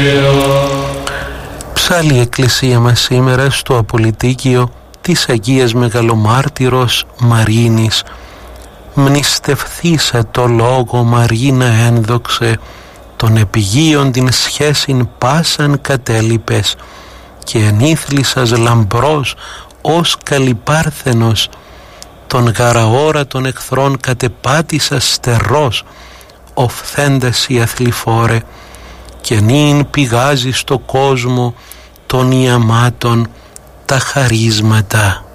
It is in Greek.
Ψάλλει η εκκλησία μας σήμερα στο Απολυτίκιο της Αγίας Μεγαλομάρτυρος Μαρίνης. Μνηστευθήσε το λόγο Μαρίνα ένδοξε, των επιγείων την σχέσιν πάσαν κατέλειπες, και ενήθλισας λαμπρός ως καλυπάρθενος, τον γαραόρα των εχθρών κατεπάτησας στερός, οφθέντας η αθληφόρε, και νυν πηγάζει στο κόσμο των ιαμάτων τα χαρίσματα.